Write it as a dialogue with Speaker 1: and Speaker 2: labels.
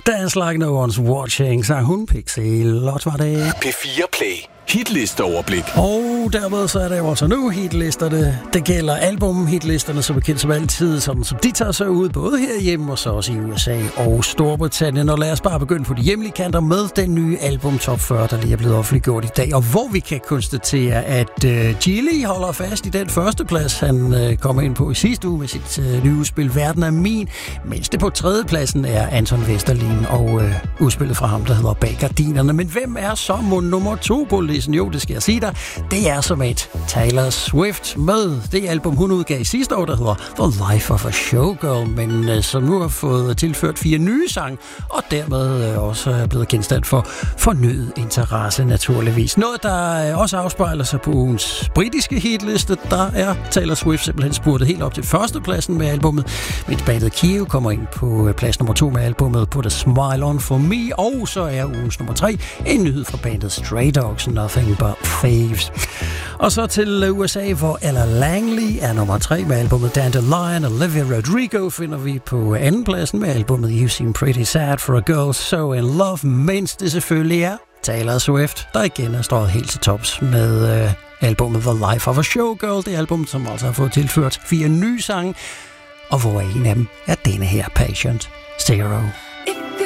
Speaker 1: Dance Like No One's Watching, sang hun Pixelot, var det.
Speaker 2: P4 Play. Hitlisteoverblik.
Speaker 1: Og dermed så er det jo altså nu hitlisterne. Det gælder album-hitlisterne, som bekendt som altid, sådan som de tager sig ud, både herhjemme og så også i USA og Storbritannien. Og lad os bare begynde på de hjemlige kanter med den nye album Top 40, der lige er blevet offentliggjort i dag. Og hvor vi kan konstatere, at Gilly holder fast i den første plads, han kommer ind på i sidste uge med sit nye udspil Verden er min. Mens det på tredje pladsen er Anton Vesterlin og udspillet fra ham, der hedder Bag Gardinerne. Men hvem er så nummer 2 på listen? Jo, det skal jeg sige dig. Det er som et Taylor Swift med det album, hun udgav sidste år, der hedder The Life of a Showgirl, men som nu har fået tilført 4 nye sange, og dermed også er blevet genstand for fornyet interesse, naturligvis. Noget, der også afspejler sig på ugens britiske hitliste, der er Taylor Swift simpelthen spurtet helt op til førstepladsen med albummet, mens bandet Kiev kommer ind på plads nummer 2 med albummet Put a Smile On For Me, og så er ugens nummer 3 en nyhed fra bandet Stray Dogs, Nothing But Faves. Og så til USA, hvor Ella Langley er nummer 3 med albumet Dandelion. Olivia Rodrigo finder vi på anden pladsen med albumet You Seem Pretty Sad For A Girl So In Love, mens det selvfølgelig er Taylor Swift, der igen er stået helt til tops med albumet The Life of a Showgirl. Det album, som altså har fået tilført 4 nye sange, og hvor en af dem er denne her, Patient Zero.